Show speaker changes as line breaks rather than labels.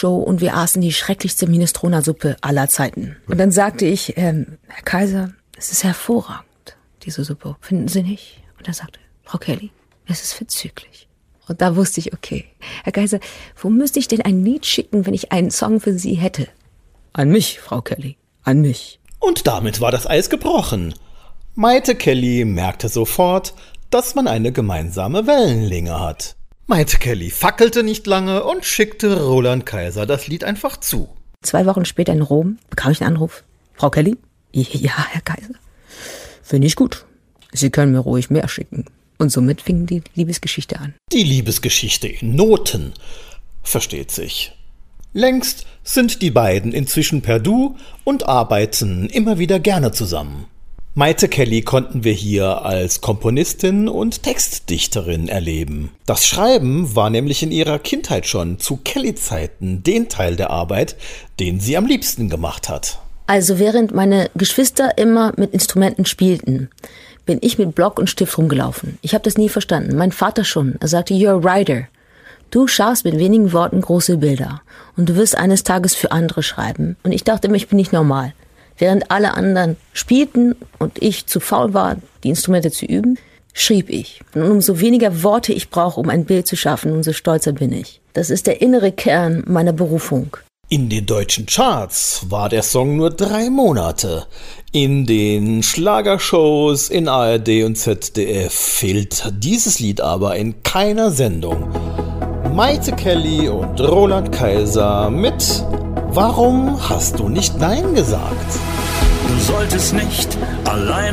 Show und wir aßen die schrecklichste Minestrone-Suppe aller Zeiten. Und dann sagte ich, Herr Kaiser, es ist hervorragend, diese Suppe. Finden Sie nicht? Und er sagte, Frau Kelly, es ist verzüglich. Und da wusste ich, okay, Herr Kaiser, wo müsste ich denn ein Lied schicken, wenn ich einen Song für Sie hätte? An mich, Frau Kelly, an mich.
Und damit war das Eis gebrochen. Mayte Kelly merkte sofort, dass man eine gemeinsame Wellenlänge hat. Mayte Kelly fackelte nicht lange und schickte Roland Kaiser das Lied einfach zu.
2 Wochen später in Rom bekam ich einen Anruf. Frau Kelly? Ja, Herr Kaiser. Finde ich gut. Sie können mir ruhig mehr schicken. Und somit fing die Liebesgeschichte an.
Die Liebesgeschichte in Noten. Versteht sich. Längst sind die beiden inzwischen per Du und arbeiten immer wieder gerne zusammen. Mayte Kelly konnten wir hier als Komponistin und Textdichterin erleben. Das Schreiben war nämlich in ihrer Kindheit schon zu Kelly-Zeiten den Teil der Arbeit, den sie am liebsten gemacht hat.
Also während meine Geschwister immer mit Instrumenten spielten, bin ich mit Block und Stift rumgelaufen. Ich habe das nie verstanden. Mein Vater schon. Er sagte, you're a writer. Du schaffst mit wenigen Worten große Bilder. Und du wirst eines Tages für andere schreiben. Und ich dachte immer, ich bin nicht normal. Während alle anderen spielten und ich zu faul war, die Instrumente zu üben, schrieb ich. Und umso weniger Worte ich brauche, um ein Bild zu schaffen, umso stolzer bin ich. Das ist der innere Kern meiner Berufung.
In den deutschen Charts war der Song nur 3 Monate. In den Schlagershows in ARD und ZDF fehlt dieses Lied aber in keiner Sendung. Mayte Kelly und Roland Kaiser mit Warum hast du nicht Nein gesagt?
Du solltest nicht alleine